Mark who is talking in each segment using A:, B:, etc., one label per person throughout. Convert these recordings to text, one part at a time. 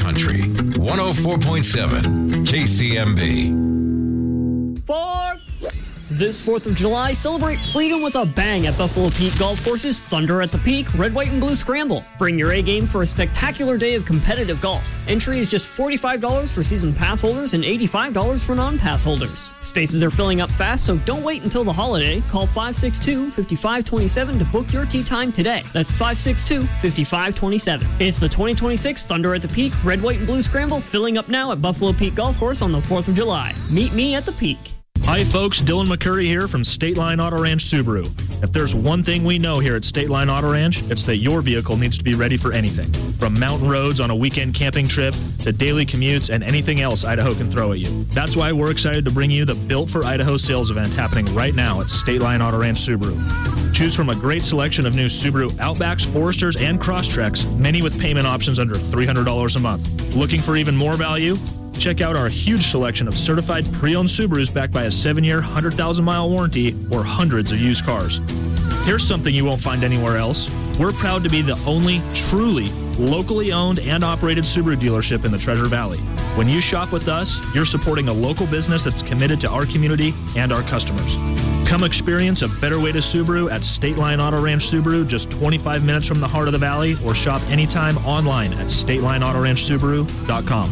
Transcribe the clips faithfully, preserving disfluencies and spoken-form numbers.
A: Country, one oh four point seven K C M B.
B: Fourth. This fourth of July, celebrate freedom with a bang at Buffalo Peak Golf Course's Thunder at the Peak Red, White, and Blue Scramble. Bring your A-game for a spectacular day of competitive golf. Entry is just forty-five dollars for season pass holders and eighty-five dollars for non-pass holders. Spaces are filling up fast, so don't wait until the holiday. Call five six two, five five two seven to book your tee time today. That's five six two, five five two seven. It's the twenty twenty-six Thunder at the Peak Red, White, and Blue Scramble filling up now at Buffalo Peak Golf Course on the fourth of July. Meet me at the Peak.
C: Hi folks, Dylan McCurry here from State Line Auto Ranch Subaru. If there's one thing we know here at State Line Auto Ranch, it's that your vehicle needs to be ready for anything. From mountain roads on a weekend camping trip to daily commutes and anything else Idaho can throw at you. That's why we're excited to bring you the Built for Idaho sales event happening right now at State Line Auto Ranch Subaru. Choose from a great selection of new Subaru Outbacks, Foresters, and Crosstreks, many with payment options under three hundred dollars a month. Looking for even more value? Check out our huge selection of certified pre-owned Subarus backed by a seven-year, one hundred thousand mile warranty or hundreds of used cars. Here's something you won't find anywhere else. We're proud to be the only truly locally owned and operated Subaru dealership in the Treasure Valley. When you shop with us, you're supporting a local business that's committed to our community and our customers. Come experience a better way to Subaru at State Line Auto Ranch Subaru, just twenty-five minutes from the heart of the valley, or shop anytime online at state line auto ranch subaru dot com.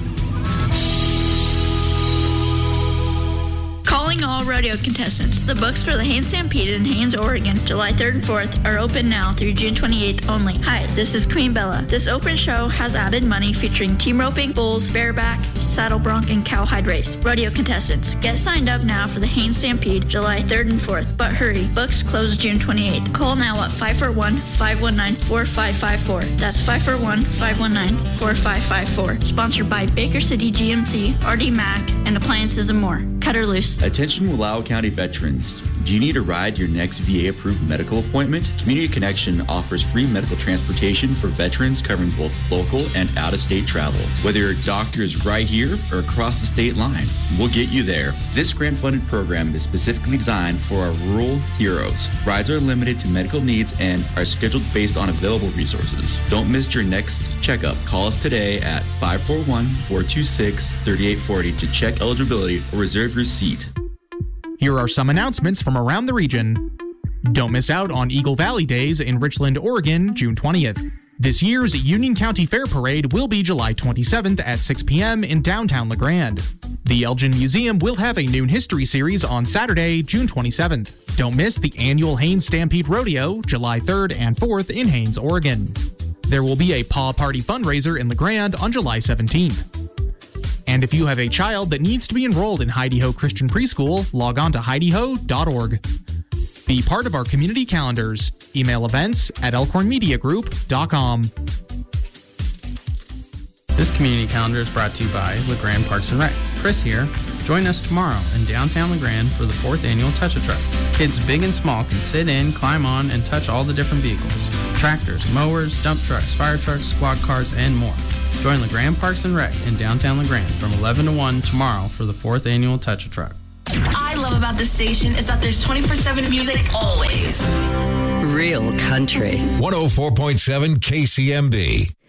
D: Calling all rodeo contestants. The books for the Haines Stampede in Haines, Oregon, July third and fourth are open now through June twenty-eighth only. Hi, this is Queen Bella. This open show has added money featuring team roping, bulls, bareback, saddle bronc, and cowhide race. Rodeo contestants, get signed up now for the Haines Stampede, July third and fourth. But hurry, books close June twenty-eighth. Call now at five four one, five one nine, four five five four. That's five four one, five one nine, four five five four. Sponsored by Baker City G M C, R D Mac, and Appliances and More. Cut her loose.
E: Attention Wallowa County veterans. Do you need a ride to your next V A-approved medical appointment? Community Connection offers free medical transportation for veterans covering both local and out-of-state travel. Whether your doctor is right here or across the state line, we'll get you there. This grant-funded program is specifically designed for our rural heroes. Rides are limited to medical needs and are scheduled based on available resources. Don't miss your next checkup. Call us today at five four one, four two six, three eight four zero to check eligibility or reserve your seat.
F: Here are some announcements from around the region. Don't miss out on Eagle Valley Days in Richland, Oregon, June twentieth. This year's Union County Fair Parade will be July twenty-seventh at six p.m. in downtown La Grande. The Elgin Museum will have a noon history series on Saturday, June twenty-seventh. Don't miss the annual Haines Stampede Rodeo, July third and fourth in Haines, Oregon. There will be a Paw Party fundraiser in La Grande on July seventeenth. And if you have a child that needs to be enrolled in Heidi-Ho Christian Preschool, log on to heidi ho dot org. Be part of our community calendars. Email events at elkhorn media group dot com.
G: This community calendar is brought to you by La Grande Parks and Rec. Chris here. Join us tomorrow in downtown La Grande for the fourth annual Touch a Truck. Kids big and small can sit in, climb on, and touch all the different vehicles. Tractors, mowers, dump trucks, fire trucks, squad cars, and more. Join La Grande Parks and Rec in downtown La Grande from eleven to one tomorrow for the fourth annual Touch a Truck.
H: What I love about this station is that there's twenty-four seven music always.
I: Real country.
A: one oh four point seven K C M B.